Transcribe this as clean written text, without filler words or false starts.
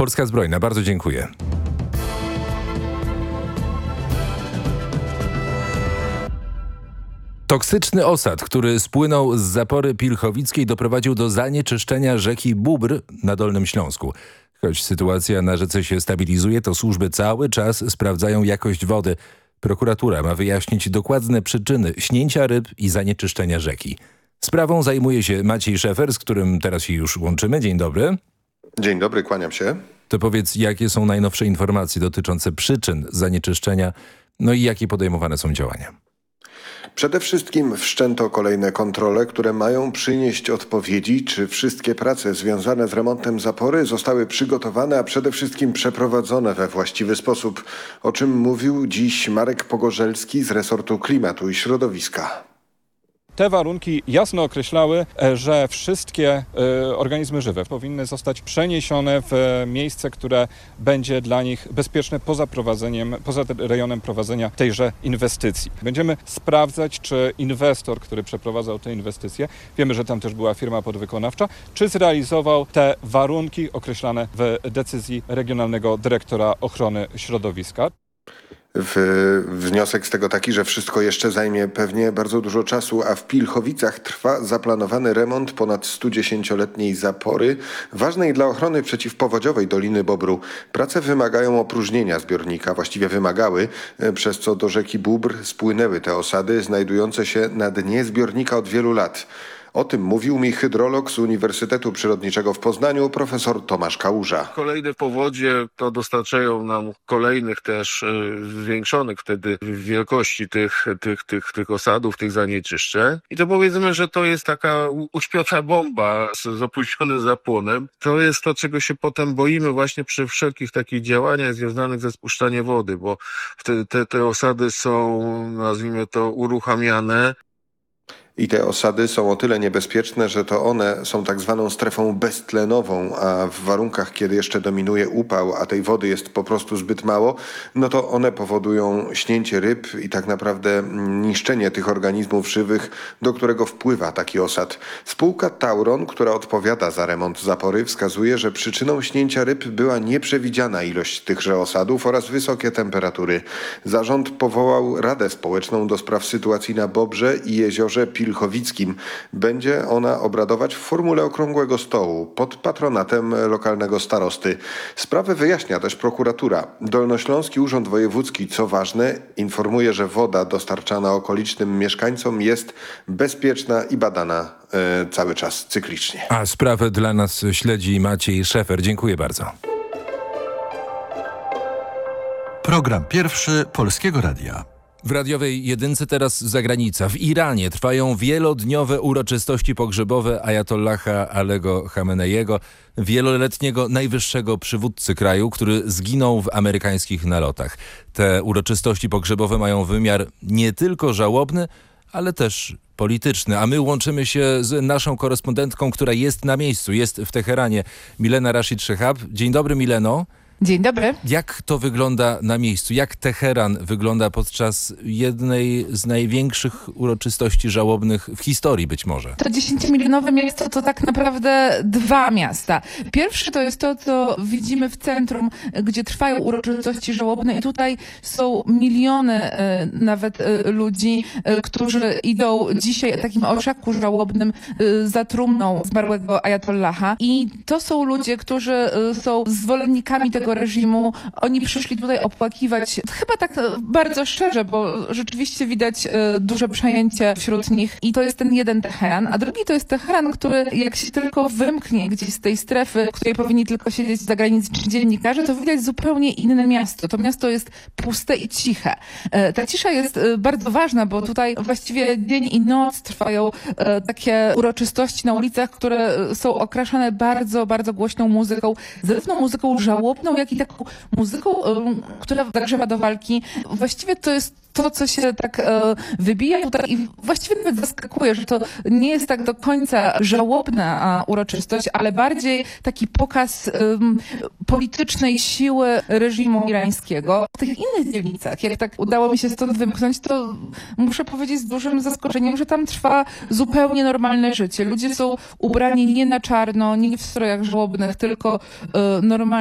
Polska Zbrojna. Bardzo dziękuję. Toksyczny osad, który spłynął z zapory pilchowickiej, doprowadził do zanieczyszczenia rzeki Bóbr na Dolnym Śląsku. Choć sytuacja na rzece się stabilizuje, to służby cały czas sprawdzają jakość wody. Prokuratura ma wyjaśnić dokładne przyczyny śnięcia ryb i zanieczyszczenia rzeki. Sprawą zajmuje się Maciej Szefer, z którym teraz się już łączymy. Dzień dobry. Dzień dobry, kłaniam się. To powiedz, jakie są najnowsze informacje dotyczące przyczyn zanieczyszczenia, no i jakie podejmowane są działania? Przede wszystkim wszczęto kolejne kontrole, które mają przynieść odpowiedzi, czy wszystkie prace związane z remontem zapory zostały przygotowane, a przede wszystkim przeprowadzone we właściwy sposób, o czym mówił dziś Marek Pogorzelski z resortu klimatu i środowiska. Te warunki jasno określały, że wszystkie organizmy żywe powinny zostać przeniesione w miejsce, które będzie dla nich bezpieczne poza rejonem prowadzenia tejże inwestycji. Będziemy sprawdzać, czy inwestor, który przeprowadzał te inwestycje, wiemy, że tam też była firma podwykonawcza, czy zrealizował te warunki określane w decyzji Regionalnego Dyrektora Ochrony Środowiska. Wniosek z tego taki, że wszystko jeszcze zajmie pewnie bardzo dużo czasu, a w Pilchowicach trwa zaplanowany remont ponad 110-letniej zapory, ważnej dla ochrony przeciwpowodziowej Doliny Bobru. Prace wymagają opróżnienia zbiornika, właściwie wymagały, przez co do rzeki Bóbr spłynęły te osady znajdujące się na dnie zbiornika od wielu lat. O tym mówił mi hydrolog z Uniwersytetu Przyrodniczego w Poznaniu, profesor Tomasz Kałuża. Kolejne powodzie to dostarczają nam kolejnych też zwiększonych wtedy wielkości tych osadów, tych zanieczyszczeń. I to powiedzmy, że to jest taka uśpiona bomba z opóźnionym zapłonem. To jest to, czego się potem boimy właśnie przy wszelkich takich działaniach związanych ze spuszczaniem wody, bo wtedy te osady są, nazwijmy to, uruchamiane. I te osady są o tyle niebezpieczne, że to one są tak zwaną strefą beztlenową, a w warunkach, kiedy jeszcze dominuje upał, a tej wody jest po prostu zbyt mało, no to one powodują śnięcie ryb i tak naprawdę niszczenie tych organizmów żywych, do którego wpływa taki osad. Spółka Tauron, która odpowiada za remont zapory, wskazuje, że przyczyną śnięcia ryb była nieprzewidziana ilość tychże osadów oraz wysokie temperatury. Zarząd powołał Radę Społeczną do spraw sytuacji na Bobrze i jeziorze Pilchowickim. Będzie ona obradować w formule okrągłego stołu pod patronatem lokalnego starosty. Sprawę wyjaśnia też prokuratura. Dolnośląski Urząd Wojewódzki, co ważne, informuje, że woda dostarczana okolicznym mieszkańcom jest bezpieczna i badana cały czas cyklicznie. A sprawę dla nas śledzi Maciej Szefer. Dziękuję bardzo. Program pierwszy Polskiego Radia. W radiowej jedynce teraz zagranica. W Iranie trwają wielodniowe uroczystości pogrzebowe ajatollaha Alego Chameneiego, wieloletniego najwyższego przywódcy kraju, który zginął w amerykańskich nalotach. Te uroczystości pogrzebowe mają wymiar nie tylko żałobny, ale też polityczny. A my łączymy się z naszą korespondentką, która jest na miejscu, jest w Teheranie. Milena Rashid Shehab. Dzień dobry, Mileno. Dzień dobry. Jak to wygląda na miejscu? Jak Teheran wygląda podczas jednej z największych uroczystości żałobnych w historii być może? To 10-milionowe miasto to tak naprawdę dwa miasta. Pierwsze to jest to, co widzimy w centrum, gdzie trwają uroczystości żałobne i tutaj są miliony nawet ludzi, którzy idą dzisiaj w takim orszaku żałobnym za trumną zmarłego ajatollaha. I to są ludzie, którzy są zwolennikami tego reżimu. Oni przyszli tutaj opłakiwać, chyba tak bardzo szczerze, bo rzeczywiście widać duże przejęcie wśród nich. I to jest ten jeden Teheran, a drugi to jest Teheran, który jak się tylko wymknie gdzieś z tej strefy, w której powinni tylko siedzieć zagraniczni dziennikarze, to widać zupełnie inne miasto. To miasto jest puste i ciche. Ta cisza jest bardzo ważna, bo tutaj właściwie dzień i noc trwają takie uroczystości na ulicach, które są okraszane bardzo, bardzo głośną muzyką, zarówno muzyką żałobną, jak i taką muzyką, która zagrzewa do walki. Właściwie to jest to, co się tak wybija tutaj i właściwie nawet zaskakuje, że to nie jest tak do końca żałobna uroczystość, ale bardziej taki pokaz politycznej siły reżimu irańskiego. W tych innych dzielnicach, jak tak udało mi się stąd wymknąć, to muszę powiedzieć z dużym zaskoczeniem, że tam trwa zupełnie normalne życie. Ludzie są ubrani nie na czarno, nie w strojach żałobnych, tylko normalnie